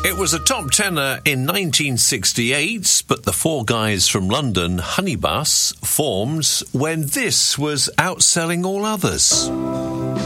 It was a top tenner in 1968, but the four guys from London, Honeybus, formed when this was outselling all others.